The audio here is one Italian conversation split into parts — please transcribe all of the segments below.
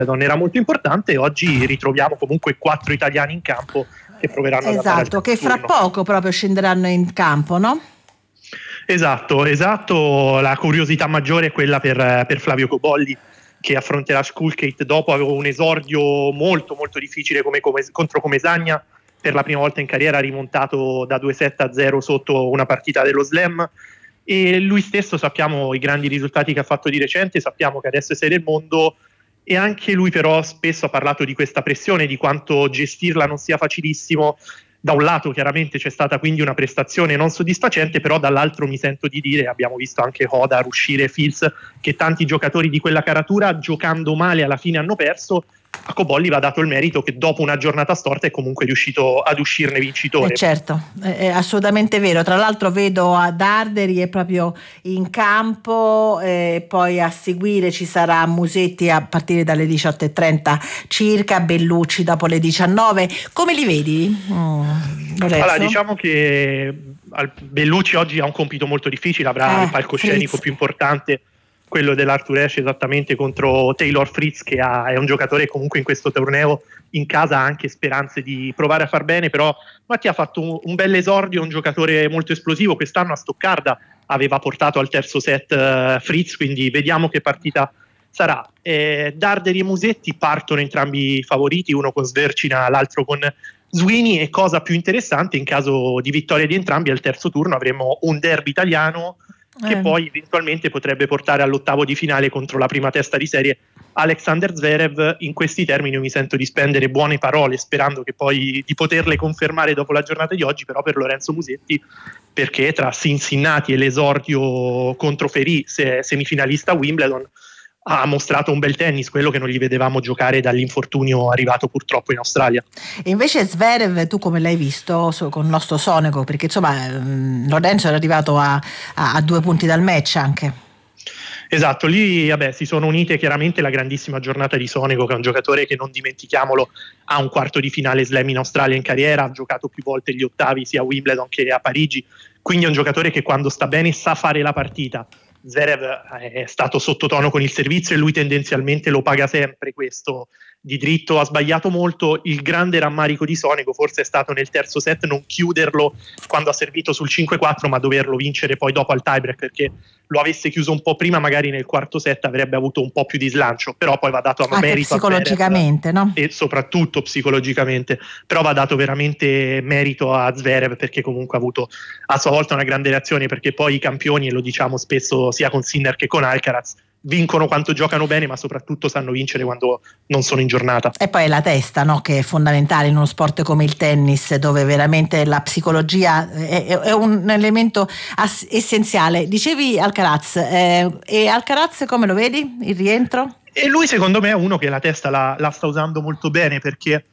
Wimbledon era molto importante. Oggi ritroviamo comunque 4 italiani in campo che proveranno ad andare al Esatto, che fra poco proprio scenderanno in campo, no? Esatto. La curiosità maggiore è quella per Flavio Cobolli, che affronterà Skulkate dopo un esordio molto molto difficile contro Comesagna. Per la prima volta in carriera ha rimontato da 2-7-0 sotto una partita dello Slam, e lui stesso sappiamo i grandi risultati che ha fatto di recente, sappiamo che adesso è 6 del mondo, e anche lui però spesso ha parlato di questa pressione, di quanto gestirla non sia facilissimo. Da un lato chiaramente c'è stata quindi una prestazione non soddisfacente, però dall'altro mi sento di dire, abbiamo visto anche Hodar uscire, Fils, che tanti giocatori di quella caratura giocando male alla fine hanno perso. A Cobolli va dato il merito che dopo una giornata storta è comunque riuscito ad uscirne vincitore. Certo, è assolutamente vero. Tra l'altro vedo a Darderi è proprio in campo, poi a seguire ci sarà Musetti a partire dalle 18:30 circa, Bellucci dopo le 19. Come li vedi? Allora, diciamo che Bellucci oggi ha un compito molto difficile, avrà il palcoscenico più importante, quello dell'Arthur Ashe, esattamente contro Taylor Fritz, che è un giocatore che comunque in questo torneo in casa ha anche speranze di provare a far bene, però Matti ha fatto un bel esordio, un giocatore molto esplosivo. Quest'anno a Stoccarda aveva portato al terzo set Fritz, quindi vediamo che partita sarà. Darderi e Musetti partono entrambi favoriti, uno con Svercina, l'altro con Sweeney, e cosa più interessante, in caso di vittoria di entrambi al terzo turno avremo un derby italiano che poi eventualmente potrebbe portare all'ottavo di finale contro la prima testa di serie Alexander Zverev. In questi termini io mi sento di spendere buone parole, sperando che poi di poterle confermare dopo la giornata di oggi, però per Lorenzo Musetti, perché tra Cincinnati e l'esordio contro Ferry, semifinalista a Wimbledon, ha mostrato un bel tennis, quello che non gli vedevamo giocare dall'infortunio arrivato purtroppo in Australia. E invece Zverev, tu come l'hai visto con il nostro Sonego? Perché insomma Lorenzo era arrivato a 2 punti dal match anche. Esatto, lì si sono unite chiaramente la grandissima giornata di Sonego, che è un giocatore che, non dimentichiamolo, ha un quarto di finale slam in Australia in carriera, ha giocato più volte gli ottavi sia a Wimbledon che a Parigi, quindi è un giocatore che quando sta bene sa fare la partita. Zverev è stato sottotono con il servizio e lui tendenzialmente lo paga sempre questo di dritto, ha sbagliato molto. Il grande rammarico di Sonego forse è stato nel terzo set non chiuderlo quando ha servito sul 5-4, ma doverlo vincere poi dopo al tiebreak, perché lo avesse chiuso un po' prima magari nel quarto set avrebbe avuto un po' più di slancio, però poi va dato a merito psicologicamente, a Zverev, no? E soprattutto psicologicamente, però va dato veramente merito a Zverev, perché comunque ha avuto a sua volta una grande reazione, perché poi i campioni, e lo diciamo spesso sia con Sinner che con Alcaraz, vincono quando giocano bene, ma soprattutto sanno vincere quando non sono in giornata. E poi la testa, no? Che è fondamentale in uno sport come il tennis, dove veramente la psicologia è un elemento essenziale. Dicevi Alcaraz, e Alcaraz come lo vedi, il rientro? E lui secondo me è uno che la testa la sta usando molto bene, perché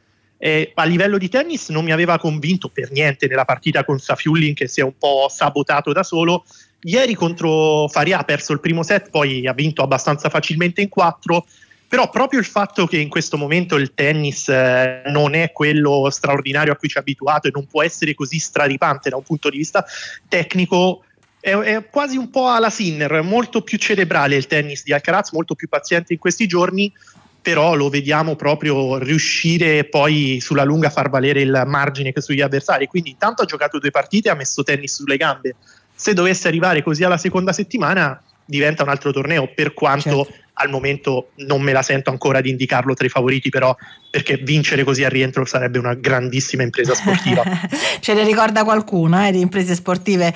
a livello di tennis non mi aveva convinto per niente nella partita con Safiullin, che si è un po' sabotato da solo. Ieri contro Faria ha perso il primo set, poi ha vinto abbastanza facilmente in 4, però proprio il fatto che in questo momento il tennis non è quello straordinario a cui ci ha abituato e non può essere così straripante da un punto di vista tecnico, è quasi un po' alla Sinner, molto più cerebrale il tennis di Alcaraz, molto più paziente in questi giorni, però lo vediamo proprio riuscire poi sulla lunga a far valere il margine che sugli avversari. Quindi intanto ha giocato 2 partite e ha messo tennis sulle gambe. Se dovesse arrivare così alla seconda settimana diventa un altro torneo, per quanto al momento non me la sento ancora di indicarlo tra i favoriti, però perché vincere così al rientro sarebbe una grandissima impresa sportiva. Ce ne ricorda qualcuna di imprese sportive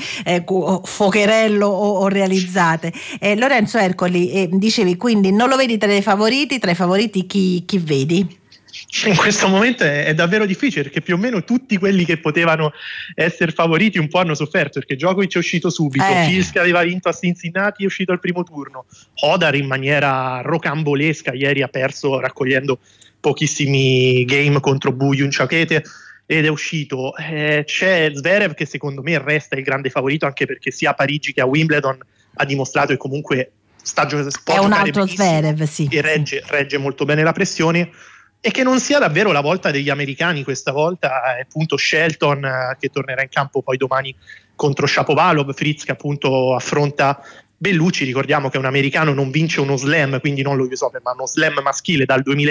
Focherello o realizzate. Lorenzo Ercoli, dicevi quindi non lo vedi tra i favoriti chi vedi? In questo momento è davvero difficile, perché più o meno tutti quelli che potevano essere favoriti un po' hanno sofferto, perché Djokovic è uscito subito, Fils che aveva vinto a Cincinnati è uscito al primo turno, Hodar in maniera rocambolesca ieri ha perso raccogliendo pochissimi game contro Buyun Chakete ed è uscito. C'è Zverev che secondo me resta il grande favorito, anche perché sia a Parigi che a Wimbledon ha dimostrato che comunque può è un altro benissimo, Zverev, sì, e regge molto bene la pressione. E che non sia davvero la volta degli americani questa volta, è appunto Shelton che tornerà in campo poi domani contro Shapovalov, Fritz che appunto affronta Bellucci, ricordiamo che è un americano, non vince uno slam, quindi non lo US Open, ma uno slam maschile dal 2000